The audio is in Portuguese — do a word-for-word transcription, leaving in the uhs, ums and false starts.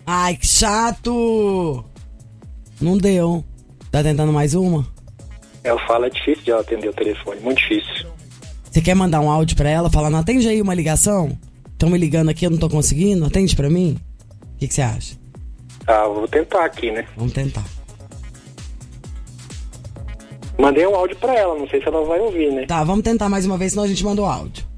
Ai, que chato! Não deu. Tá tentando mais uma? Eu falo, é difícil de ela atender o telefone, muito difícil. Você quer mandar um áudio pra ela? Falar, não atende aí uma ligação? Estão me ligando aqui, eu não tô conseguindo? Atende pra mim? O que você acha? Ah, vou tentar aqui, né? Vamos tentar. Mandei um áudio pra ela, não sei se ela vai ouvir, né? Tá, vamos tentar mais uma vez, senão a gente manda o áudio.